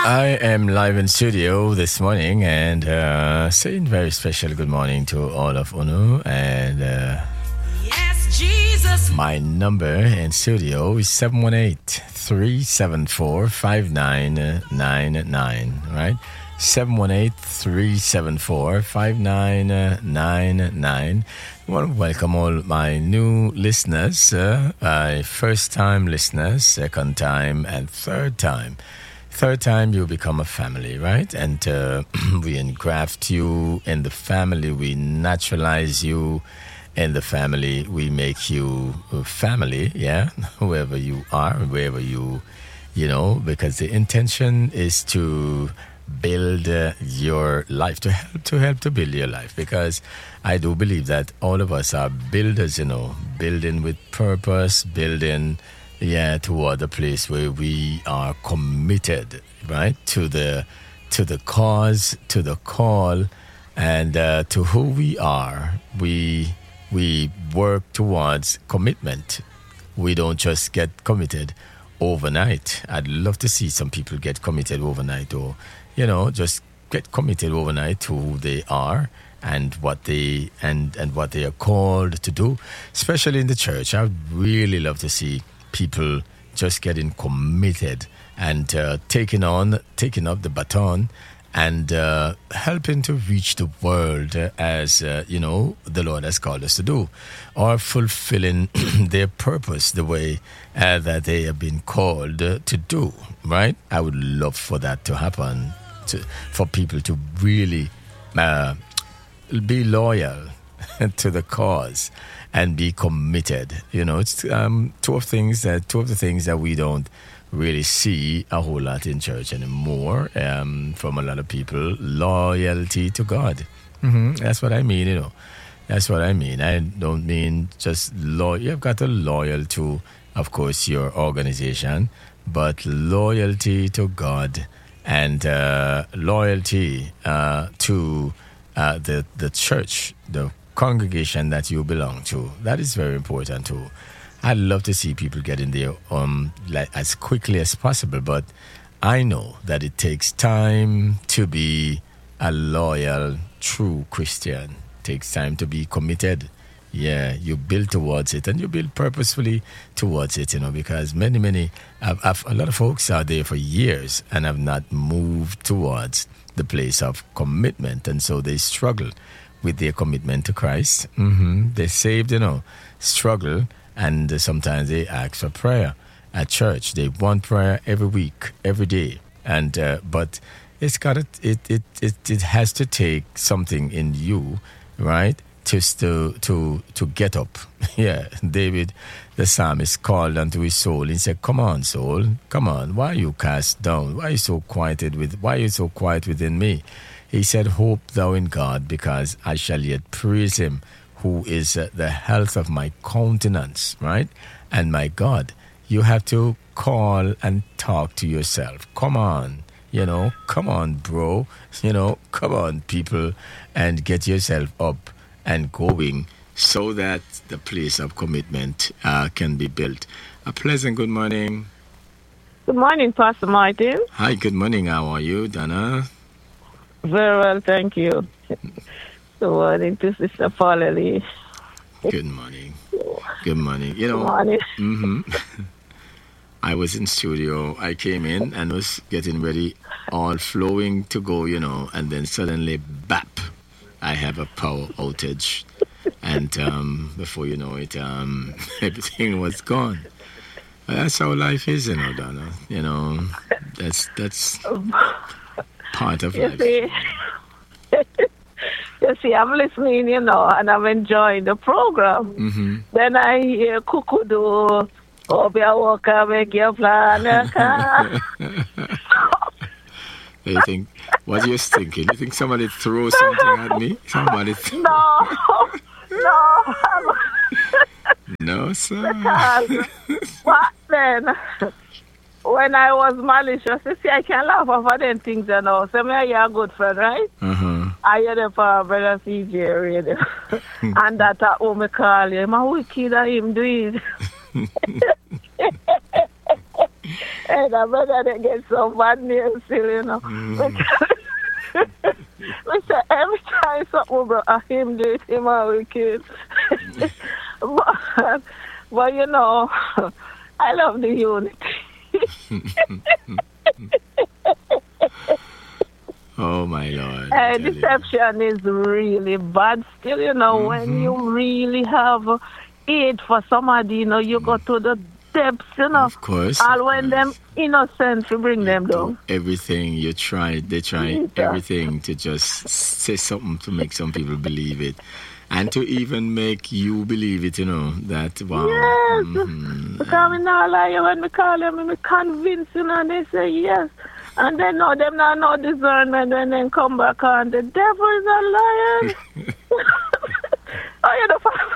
I am live in studio this morning and saying very special good morning to all of UNO. And Yes, Jesus. my number in studio is 718-374-5999, right? 718-374-5999. I want to welcome all my new listeners, my first-time listeners, second time, and third time. Third time, you become a family, right? And we engraft you in the family. We naturalize you in the family. We make you a family, yeah? Whoever you are, wherever you know, because the intention is to build your life, to help to build your life. Because I do believe that all of us are builders, you know, building with purpose, building toward a place where we are committed, right, to the cause, to the call, and to who we are. We work towards commitment. We don't just get committed overnight. I'd love to see some people get committed overnight, or just get committed overnight to who they are and what they what they are called to do, especially in the church. I would really love to see people just getting committed and taking up the baton and helping to reach the world as the Lord has called us to do, or fulfilling their purpose the way that they have been called to do, right? I would love for that to happen, for people to really be loyal to the cause and be committed. It's two of the things that we don't really see a whole lot in church anymore from a lot of people. Loyalty to God. That's what I mean. That's what I mean. I don't mean just loyal. You've got to loyal to, of course, your organization, but loyalty to God and loyalty to the church, the congregation that you belong to. That is very important too. I'd love to see people get in there as quickly as possible, but I know that it takes time to be a loyal, true Christian. It takes time to be committed. Yeah, you build towards it, and you build purposefully towards it, because a lot of folks are there for years and have not moved towards the place of commitment, and so they struggle with their commitment to Christ. They're saved, struggle, and sometimes they ask for prayer at church. They want prayer every week, every day, and but it has to take something in you, right, just to get up. Yeah, David, the psalmist, called unto his soul and said, "Come on, soul, come on. Why are you cast down? Why are you so quiet within me?" He said, "Hope thou in God, because I shall yet praise him, who is the health of my countenance," right? And my God, you have to call and talk to yourself. Come on, come on, bro. Come on, people, and get yourself up and going so that the place of commitment can be built. A pleasant good morning. Good morning, Pastor Martin. Hi, good morning. How are you, Donna? Very well, thank you. Good morning to Sister Paula Lee. Good morning. Good morning. Good morning. I was in studio. I came in and was getting ready, all flowing to go, and then suddenly, bap, I have a power outage. And before you know it, everything was gone. That's how life is, Donna. That's part of life. You see, I'm listening, and I'm enjoying the program. Then I hear cuckoo do, Obi Walker, make your plan. What are you thinking? You think somebody threw something at me? No. No, sir. But then, when I was malicious, you see, I can't laugh over them things, So you're a good friend, right? I hear the for Brother CJ radio. And that how me call him. How wicked are him doing? And I better they get some bad news still, you know. We say every time something about him do it, him always kill. but you know, I love the unity. Oh my Lord. Deception is really bad still, you know, when you really have aid for somebody, you know, you go to the depths, you know. Of course. All when them innocent to bring them down. Everything they try everything to just say something to make some people believe it. And to even make you believe it, you know, that, wow. Yes. Because I'm not lying when we call them, I'm convinced, you know, and they say yes. And they know them not no discernment when they come back on. The devil is a liar. Oh, you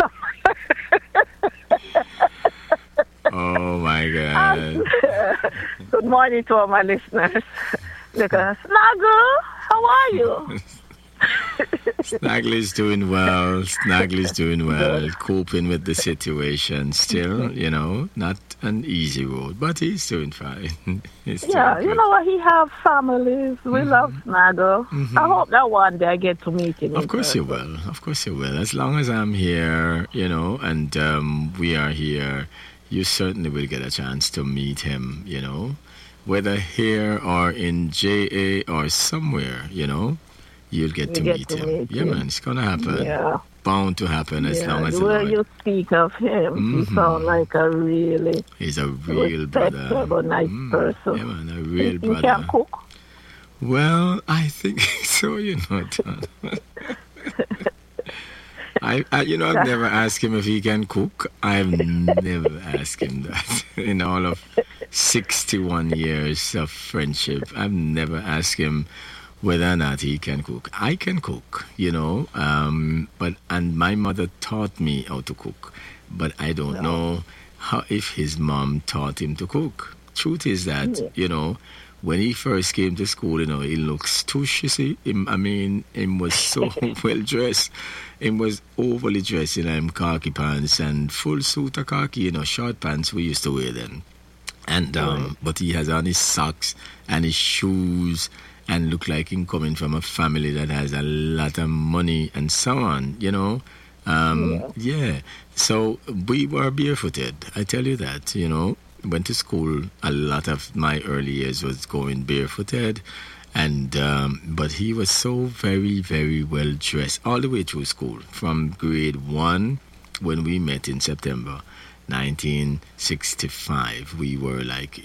know. Oh, my God. Good morning to all my listeners. Look at Snuggle, how are you? Snaggly's doing well. Snaggly's doing well. Coping with the situation still, you know, not an easy road, but he's doing fine. Yeah, you know what? He have families. We love Snaggle. I hope that one day I get to meet him. Of course you will. Of course you will. As long as I'm here, you know, and we are here, you certainly will get a chance to meet him, you know, whether here or in JA or somewhere, you know. You'll get to meet him. Yeah, man, it's going to happen. Yeah. Bound to happen as long as the way you speak of him, he sounds like a really... He's a real brother. Nice person. Yeah, man, a real brother. He can cook? Well, I think so, you know, Tom. I've never asked him if he can cook. I've never asked him that. In all of 61 years of friendship, I've never asked him whether or not he can cook. I can cook, you know, and my mother taught me how to cook, but I don't know if his mom taught him to cook. Truth is that, you know, when he first came to school, you know, he looks tush, you see. He was so well dressed. He was overly dressed in khaki pants and full suit of khaki, you know, short pants we used to wear then. And but he has on his socks and his shoes, and look like him coming from a family that has a lot of money and so on, you know. Yeah. So we were barefooted, I tell you that, you know. Went to school, a lot of my early years was going barefooted. And but he was so very, very well dressed all the way through school. From grade 1, when we met in September 1965, we were like,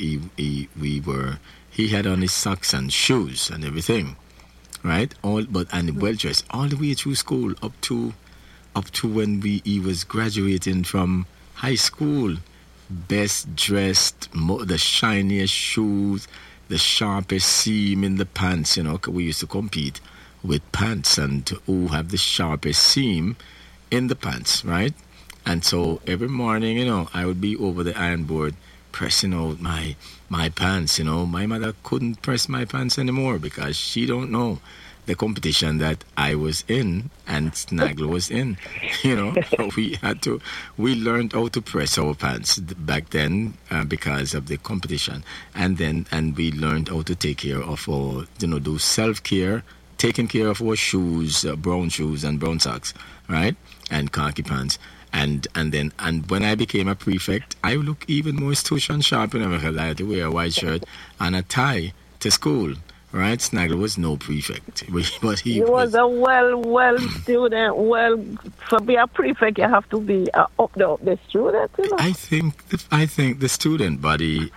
he had on his socks and shoes and everything, right? And well dressed all the way through school up to when he was graduating from high school. Best dressed, the shiniest shoes, the sharpest seam in the pants. You know, we used to compete with pants and who have the sharpest seam in the pants, right? And so every morning, you know, I would be over the iron board pressing out my pants, you know. My mother couldn't press my pants anymore because she don't know the competition that I was in and Snaggle was in, you know. We learned how to press our pants back then because of the competition, and we learned how to take care of our, you know, do self-care, taking care of our shoes, brown shoes and brown socks, right, and khaki pants. And when I became a prefect, I look even more stush and sharp, you know, because I had to wear a white shirt and a tie to school, right? Snaggle was no prefect, but he was a well student. Well, to be a prefect, you have to be up the student, you know? I think the student body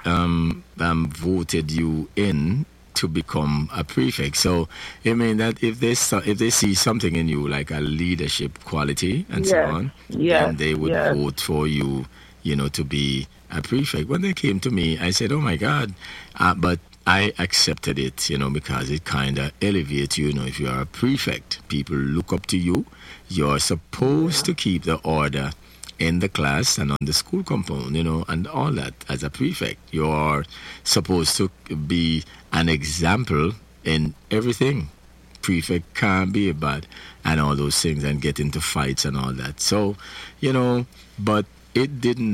voted you in to become a prefect. So I mean that if they see something in you like a leadership quality and so on, then they would vote for you, you know, to be a prefect. When they came to me, I said, "Oh my God," but I accepted it, you know, because it kind of elevates you. You know, if you are a prefect, people look up to you. You're supposed to keep the order in the class and on the school compound, you know, and all that. As a prefect, you are supposed to be an example in everything. Prefect can't be bad and all those things and get into fights and all that. So, you know, but it did not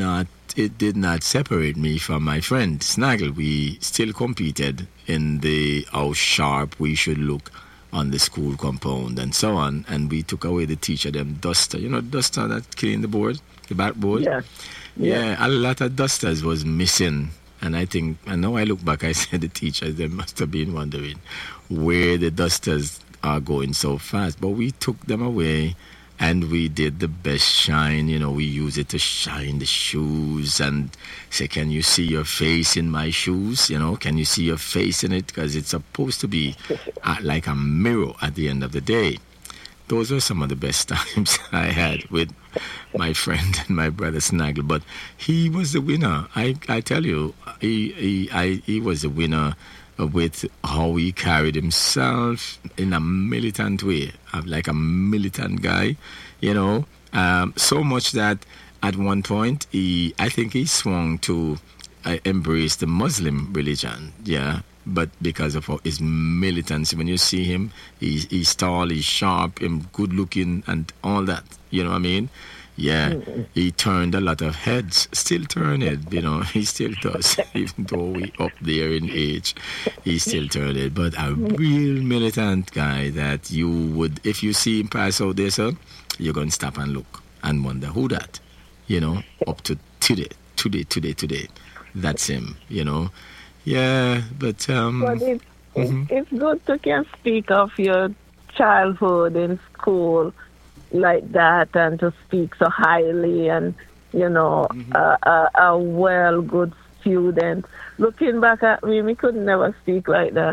it did not separate me from my friend Snaggle. We still competed in how sharp we should look on the school compound and so on. And we took away the teacher them duster. You know, duster that clean the board, the backboard. Yeah, a lot of dusters was missing. And I think, and now I look back, I said the teachers, they must have been wondering where the dusters are going so fast. But we took them away and we did the best shine. You know, we use it to shine the shoes and say, can you see your face in my shoes? You know, can you see your face in it? Because it's supposed to be like a mirror at the end of the day. Those were some of the best times I had with my friend and my brother Snaggle. But he was the winner. I tell you, he was the winner with how he carried himself in a militant way, like a militant guy, you know. So much that at one point, I think he swung to embrace the Muslim religion, yeah. But because of his militancy, when you see him, he's tall, he's sharp, he's good looking, and all that. You know what I mean? Yeah, he turned a lot of heads. Still turn it, you know. He still does, even though we up there in age, he still turn it. But a real militant guy that you would, if you see him pass out there, sir, you're gonna stop and look and wonder who that. You know, up to today. That's him. You know. Yeah, but it's good to can speak of your childhood in school like that and to speak so highly and, you know, a well, good student. Looking back at me, we could never speak like that.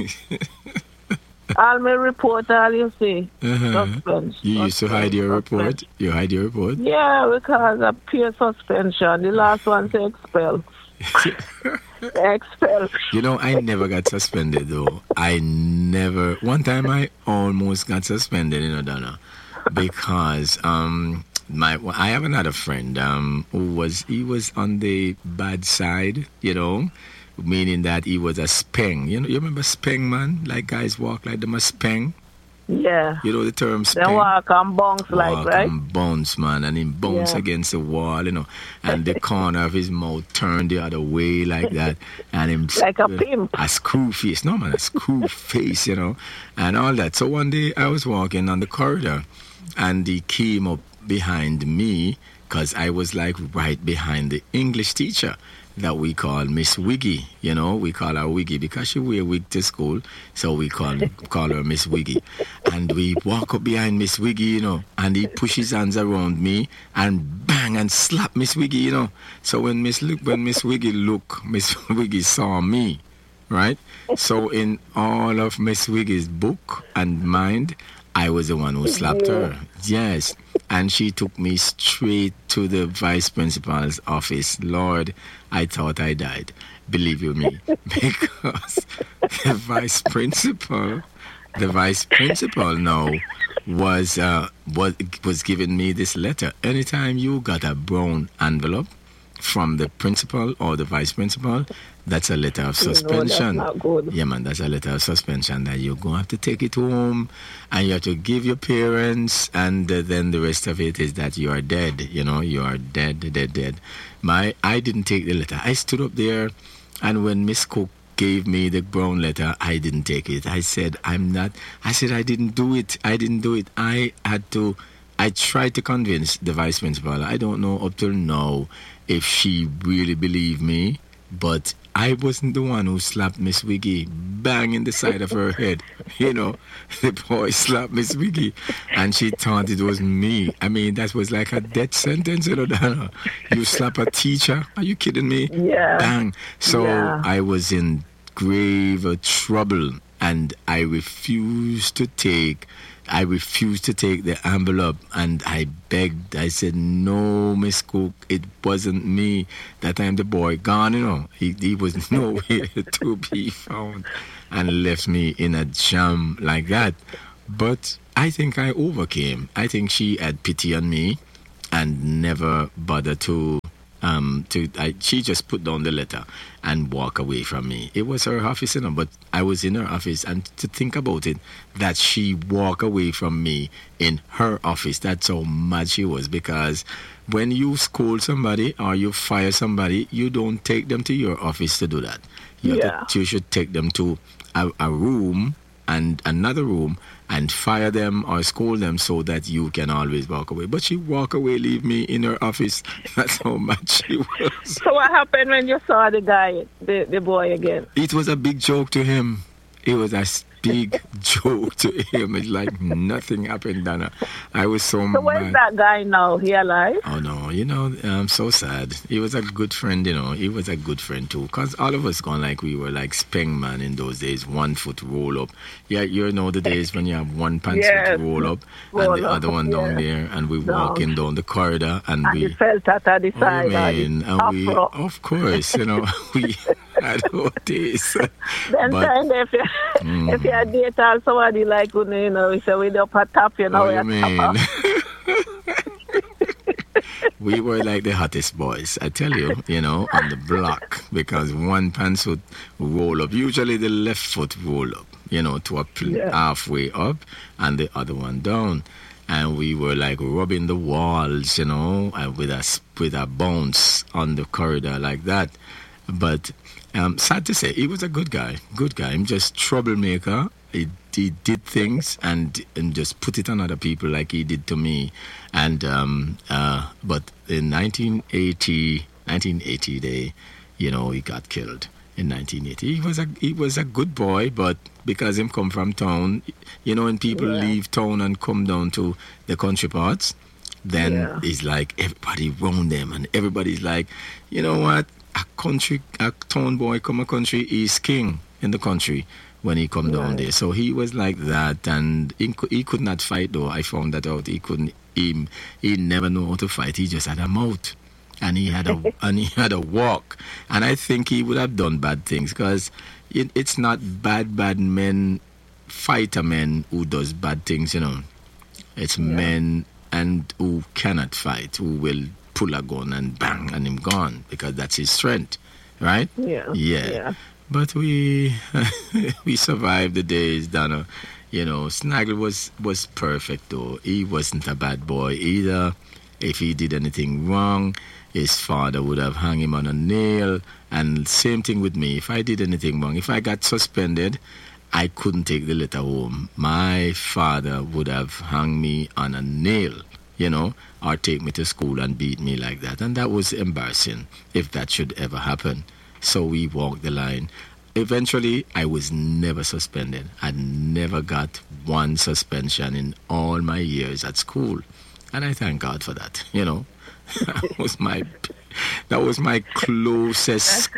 I'll may report all you see. Suspension. You used to hide your report? You hide your report? Yeah, because of peer suspension. The last one say expel. Expel. You know, I never got suspended though. One time I almost got suspended, you know, Donna, because I have another friend who was on the bad side, you know, meaning that he was a speng. You know, you remember speng, man? Like guys walk like them a speng. Yeah. You know the term speng? They walk and bounce like, right? Walk and bounce, man, and he bounce against the wall, you know, and the corner of his mouth turned the other way like that, and him like a pimp. A screw face, no man, a screw face, you know, and all that. So one day I was walking on the corridor, and he came up behind me, because I was like right behind the English teacher that we call Miss Wiggy. You know, we call her Wiggy because she wear wig to school, so we call her Miss Wiggy. And we walk up behind Miss Wiggy, you know, and he push his hands around me and bang and slap Miss Wiggy, you know. So when Miss Wiggy look, Miss Wiggy saw me, right? So in all of Miss Wiggy's book and mind, I was the one who slapped her. Yes. And she took me straight to the vice principal's office. Lord, I thought I died. Believe you me. Because the vice principal now was giving me this letter. Anytime you got a brown envelope from the principal or the vice principal, that's a letter of suspension. That's not good. Yeah, man, that's a letter of suspension that you're going to have to take it home and you have to give your parents, and then the rest of it is that you are dead. You know, you are dead. I didn't take the letter. I stood up there, and when Miss Cook gave me the brown letter, I didn't take it. I said, I didn't do it. I tried to convince the vice principal. I don't know up till now if she really believed me, but I wasn't the one who slapped Miss Wiggy bang in the side of her head. You know, the boy slapped Miss Wiggy and she thought it was me. I mean, that was like a death sentence, you know, Donna. You slap a teacher? Are you kidding me? Yeah. Bang. So I was in grave trouble, and I refused to take the envelope, and I begged. I said, no, Miss Cook, it wasn't me. That time the boy gone, you know. He was nowhere to be found and left me in a jam like that. But I think I overcame. I think she had pity on me and never bothered to She just put down the letter and walk away from me. It was her office, but I was in her office, and to think about it, that she walked away from me in her office. That's how mad she was, because when you scold somebody or you fire somebody, you don't take them to your office to do that. You should take them to a room and another room and fire them or scold them so that you can always walk away. But she walk away, leave me in her office. That's how much she was. So what happened when you saw the guy, the boy again? It was a big joke to him. It was a big joke to him. It's like nothing happened, Donna. I was so mad. So where's that guy now? He alive? Oh, no. I'm so sad. He was a good friend, He was a good friend, too. Because all of us gone like we were like Spengman in those days. 1 foot roll up. Yeah, you know the days when you have one pantsuit roll up and the other one down there. And we walking down the corridor. And we felt that at the side. Of course, we had all days. Then if you date or somebody like, we say we up at top, What do you mean? We were like the hottest boys, I tell you, on the block, because one pants would roll up. Usually the left foot roll up, to halfway up, and the other one down. And we were like rubbing the walls, and with a bounce on the corridor like that. But sad to say, he was a good guy. I'm just troublemaker. He did things and just put it on other people like he did to me. And but in 1980, he got killed in 1980. He was a good boy, but because him come from town, when people leave town and come down to the country parts, then it's like everybody round them, and everybody's like, you know what? A town boy come a country, he's king in the country when he come down there. So he was like that, and he could not fight though. I found that out. He never knew how to fight. He just had a mouth, and he had a walk. And I think he would have done bad things, because it's not bad men, fighter men who does bad things. It's men and who cannot fight, who will pull a gun and bang and him gone, because that's his strength, right? Yeah. But we survived the days, Donna. Snaggle was perfect though. He wasn't a bad boy either. If he did anything wrong, his father would have hung him on a nail. And same thing with me. If I did anything wrong, if I got suspended, I couldn't take the letter home. My father would have hung me on a nail, or take me to school and beat me like that. And that was embarrassing if that should ever happen. So we walked the line. Eventually, I was never suspended. I never got one suspension in all my years at school. And I thank God for that, That was my closest.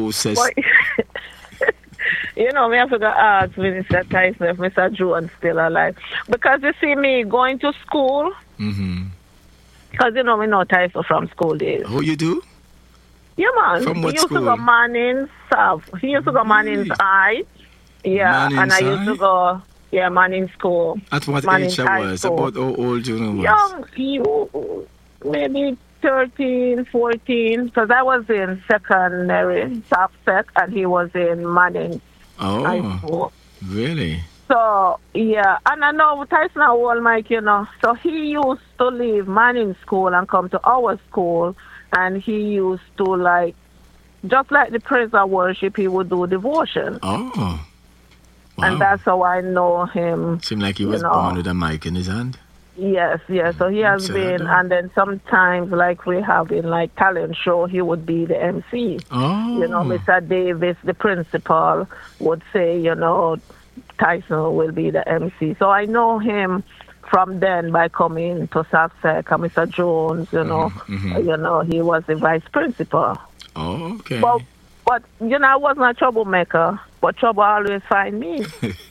Me have to ask Minister Tyson if Mr. Jones still alive. Because you see me going to school, because we know Tyson from school days. Oh, you do? Yeah, man. From what he used school? To go Manning's South. He used to go Manning's High. Yeah, Manning's and I High? used to go, Manning's School. At what Manning's age I High was? School. About how old you was? Young, maybe 13, 14, because I was in secondary, South Sec, and he was in Manning High School. Really? So, and I know Tyson old Mike, so he used to leave Manning School and come to our school, and he used to, just like the praise and worship, he would do devotion. Oh, wow. And that's how I know him. Seemed like he was born with a mic in his hand. Yes. So he has been, and then sometimes, we have in, talent show, he would be the MC. Oh. Mr. Davis, the principal, would say, Tyson will be the MC. So I know him from then by coming to South Sec, Mr. Jones, he was the vice principal. Oh, okay. But I wasn't a troublemaker, but trouble always find me.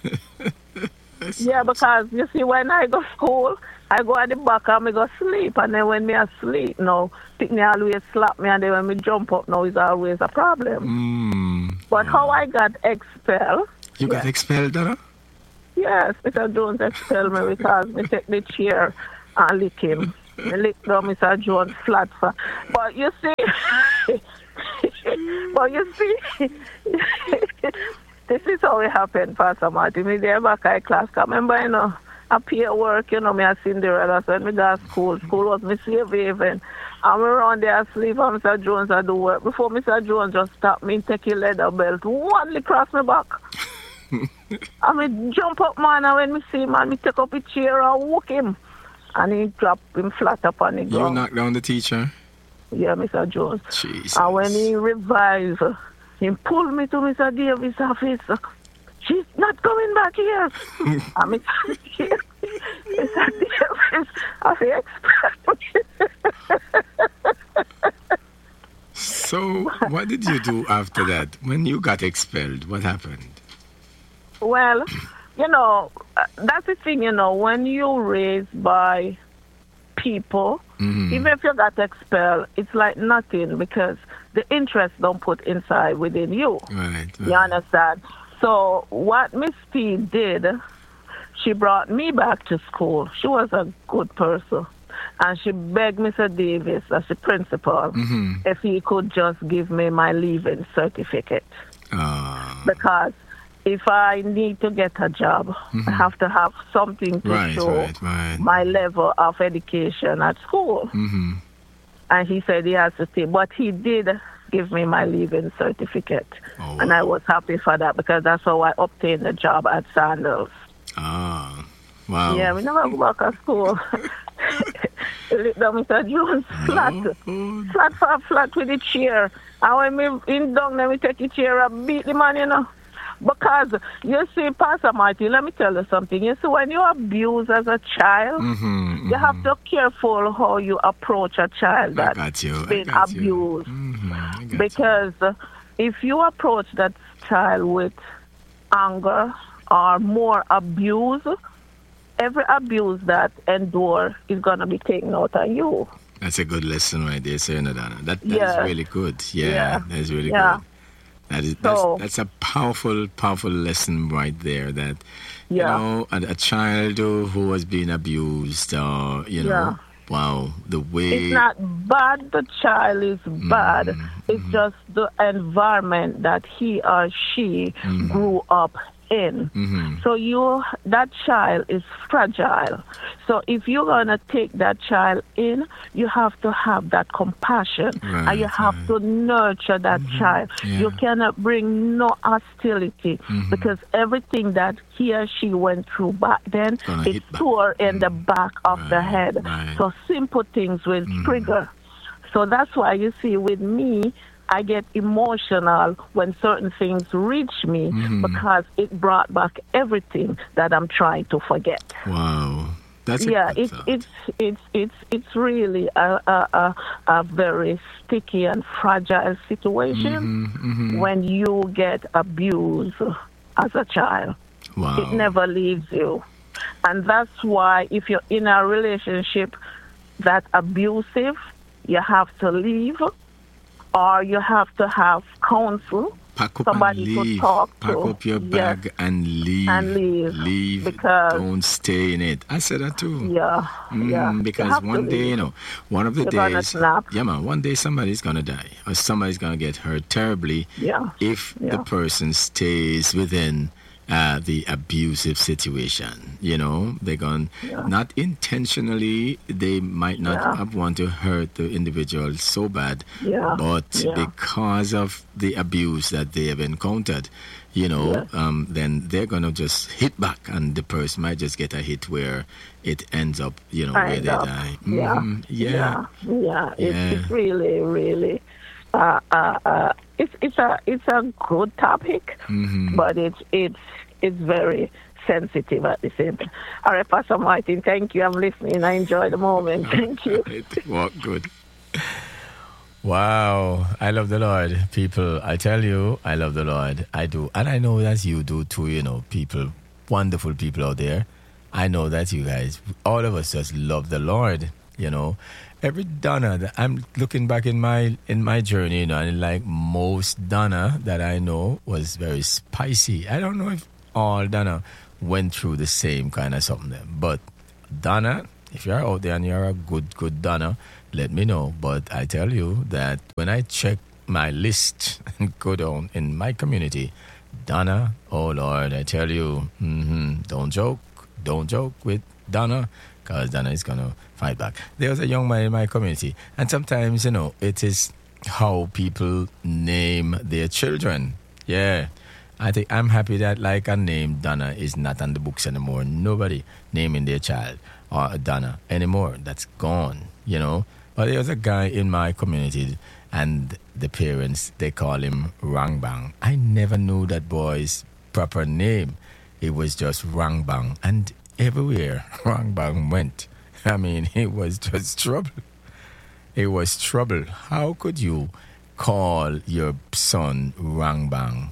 Yeah, because, you see, when I go to school, I go at the back and I go sleep. And then when me asleep, pick me always slap me. And then when me jump up, it's always a problem. But how I got expelled. You got expelled, Donna? Yes, Mr. Jones expelled me because me take the chair and lick him. I licked down Mr. Jones flat for. But you see, this is how it happened, Pastor Martin. Me there back at class. Remember, I peer work, me a Cinderella. So when me go to school was me safe haven. I'm around there asleep and Mr. Jones I do work. Before Mr. Jones just stop me and take his leather belt, one cross my back. I me jump up, man, and when me see him, me take up a chair and walk him. And he drop him flat up on the ground. You knock down the teacher? Yeah, Mr. Jones. Jesus. And when he revives, he pulled me to Mr. Davis' office. She's not coming back here. I'm Mr. Davis, I feel So, what did you do after that? When you got expelled, what happened? Well, that's the thing, when you're raised by people, even if you got expelled, it's like nothing because the interest don't put inside within you. Right. You understand? So what Miss P did, she brought me back to school. She was a good person. And she begged Mr. Davis, as the principal, if he could just give me my leaving certificate. Because if I need to get a job, I have to have something to show my level of education at school. And he said he has to stay. But he did give me my leaving certificate. Oh, wow. And I was happy for that because that's how I obtained the job at Sandals. Ah, wow. Yeah, we never go back to school. Mr. Jones flat with the chair. And when me in down, then we take the chair and beat the man, Because, you see, Pastor Martin, let me tell you something. You see, when you abuse as a child, you have to be careful how you approach a child that's been abused. Because if you approach that child with anger or more abuse, every abuse that endure is going to be taken out of you. That's a good lesson right there, Sarah Donna. That is really good. Yeah, that's really good. That's a powerful lesson right there. That a child who was being abused, wow, the way it's not bad. The child is bad. It's just the environment that he or she grew up in. So that child is fragile. So if you're gonna take that child in, you have to have that compassion and you have to nurture that child. You cannot bring no hostility because everything that he or she went through back then is stored in the back of the head. So simple things will trigger. So that's why you see with me, I get emotional when certain things reach me because it brought back everything that I'm trying to forget. Wow, that's it's really a very sticky and fragile situation when you get abused as a child. Wow. It never leaves you, and that's why if you're in a relationship that's abusive, you have to leave. Or you have to have counsel, somebody to talk to. Pack up your bag and leave. Leave. Because don't stay in it. I said that too. Yeah. Because one day, one of the days, one day somebody's going to die. Or somebody's going to get hurt terribly if the person stays within the abusive situation. They're going not intentionally, they might not have want to hurt the individual so bad, but because of the abuse that they have encountered, then they're going to just hit back and the person might just get a hit where it ends up, where they die. It's really, really it's a good topic, but it's very sensitive at the same time. All right, Pastor Martin, thank you. I'm listening. I enjoy the moment. Thank you. Well, good. Wow, I love the Lord, people. I tell you, I love the Lord. I do, and I know that you do too. People, wonderful people out there. I know that you guys, all of us, just love the Lord. Every Donna that I'm looking back in my journey, and like most Donna that I know was very spicy. I don't know if all Donna went through the same kind of something, but Donna If you're out there and you're a good Donna, let me know. But I tell you that when I check my list and go down in my community, Donna, oh Lord, I tell you, don't joke with Donna, because Donna is going to fight back. There was a young man in my community, and sometimes, it is how people name their children. Yeah. I think I'm happy that like a name Donna is not on the books anymore. Nobody naming their child or Donna anymore. That's gone, But there was a guy in my community, and the parents, they call him Rangbang. I never knew that boy's proper name. It was just Rangbang. And everywhere Rangbang went, I mean, it was just trouble. It was trouble. How could you call your son Rangbang?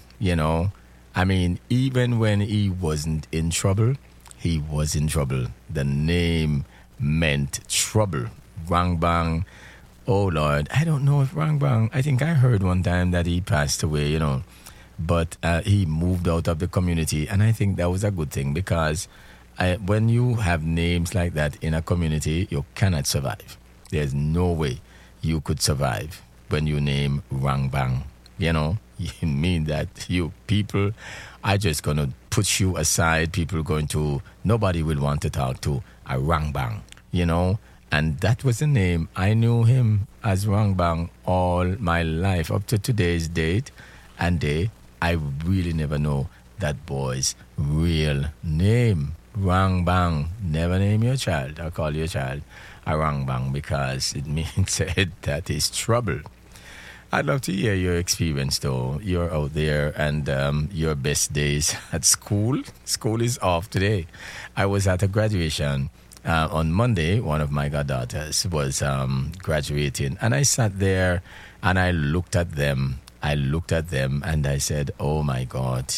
I mean, even when he wasn't in trouble, he was in trouble. The name meant trouble. Rangbang. Oh, Lord. I don't know if Rangbang, I think I heard one time that he passed away, But he moved out of the community. And I think that was a good thing because when you have names like that in a community, you cannot survive. There's no way you could survive when you name Rangbang. You mean that you people are just going to put you aside. Nobody will want to talk to a Rangbang, And that was the name. I knew him as Rangbang all my life up to today's date and day. I really never know that boy's real name. Rangbang. Never name your child or call your child a Rangbang because it means that is trouble. I'd love to hear your experience, though. You're out there and your best days at school. School is off today. I was at a graduation on Monday. One of my goddaughters was graduating. And I sat there and I looked at them. And I said, oh, my God,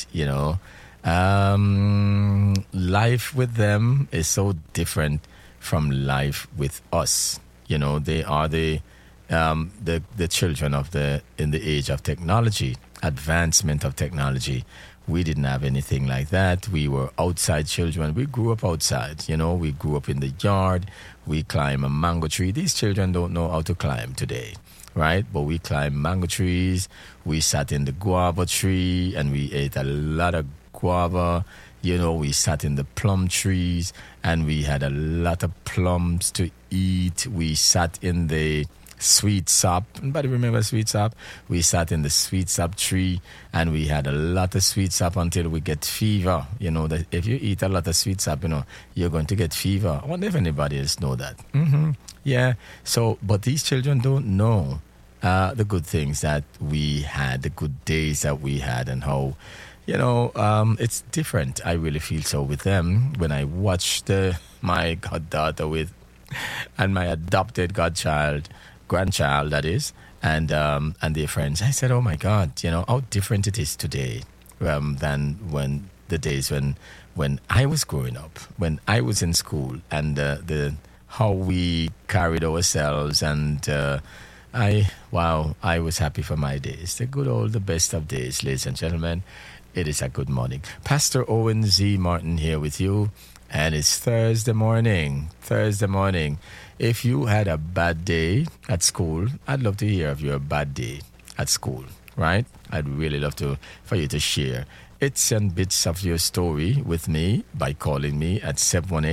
life with them is so different from life with us. They are the children in the age of technology, advancement of technology. We didn't have anything like that. We were outside children. We grew up outside. We grew up in the yard. We climb a mango tree. These children don't know how to climb today, right? But we climbed mango trees. We sat in the guava tree and we ate a lot of guava. We sat in the plum trees and we had a lot of plums to eat. We sat in the sweet sap. Anybody remember sweet sap? We sat in the sweet sap tree and we had a lot of sweet sap until we get fever. That if you eat a lot of sweet sap, you're going to get fever. I wonder if anybody else know that. Yeah. So, but these children don't know the good things that we had, the good days that we had, and how, it's different. I really feel so with them when I watch my goddaughter and my adopted grandchild, that is, and their friends. I said, oh my God, how different it is today than when the days when I was growing up, when I was in school, and how we carried ourselves. And I was happy for my days. The best of days, ladies and gentlemen. It is a good morning. Pastor Owen Z. Martin here with you. And it's Thursday morning. If you had a bad day at school, I'd love to hear of your bad day at school, right? I'd really love for you to share bits and bits of your story with me by calling me at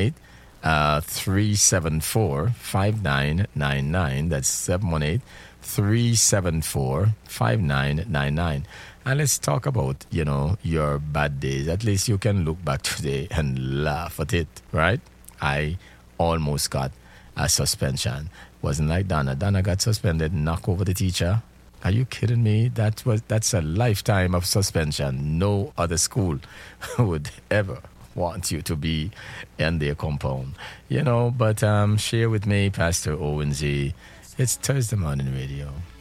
718-374-5999. That's 718-374-5999. And let's talk about, your bad days. At least you can look back today and laugh at it, right? I almost got a suspension. Wasn't like Donna. Donna got suspended, knock over the teacher. Are you kidding me? That's a lifetime of suspension. No other school would ever want you to be in their compound. But share with me, Pastor Owen Z. It's Thursday Morning Radio.